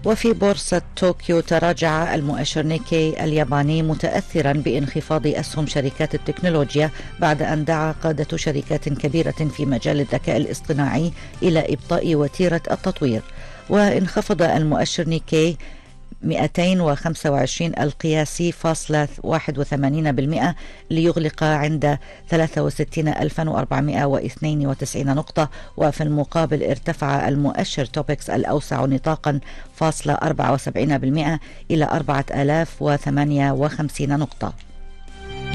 وفي بورصة طوكيو تراجع المؤشر نيكي الياباني متأثرا بانخفاض أسهم شركات التكنولوجيا بعد أن دعا قادة شركات كبيرة في مجال الذكاء الاصطناعي إلى إبطاء وتيرة التطوير. وانخفض المؤشر نيكي 225 القياسي فاصلة 81% ليغلق عند 63492 نقطة. وفي المقابل ارتفع المؤشر توبكس الأوسع نطاقا فاصلة 74% إلى 4058 نقطة.